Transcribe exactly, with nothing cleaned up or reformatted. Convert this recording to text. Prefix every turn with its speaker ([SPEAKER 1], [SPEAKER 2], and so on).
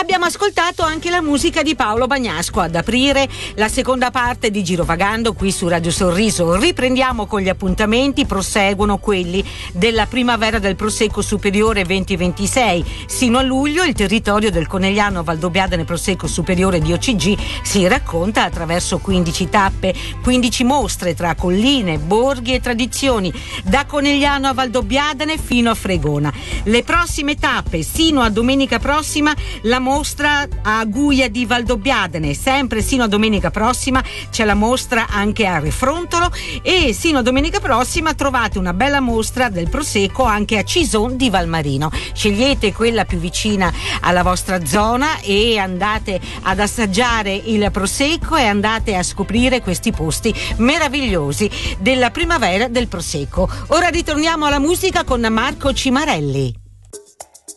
[SPEAKER 1] abbiamo ascoltato anche la musica di Paolo Bagnasco ad aprire la seconda parte di Girovagando qui su Radio Sorriso. Riprendiamo con gli appuntamenti, proseguono quelli della primavera del Prosecco Superiore venti ventisei. Sino a luglio il territorio del Conegliano Valdobbiadene Prosecco Superiore di O C G si racconta attraverso quindici tappe, quindici mostre tra colline, borghi e tradizioni, da Conegliano a Valdobbiadene fino a Fregona. Le prossime tappe, sino a domenica prossima, la mostra a Guia di Valdobbiadene, sempre sino a domenica prossima c'è la mostra anche a Refrontolo, e sino a domenica prossima trovate una bella mostra del Prosecco anche a Cison di Valmarino. Scegliete quella più vicina alla vostra zona e andate ad assaggiare il Prosecco e andate a scoprire questi posti meravigliosi della primavera del Prosecco. Ora ritorniamo alla musica con Marco Cimarelli.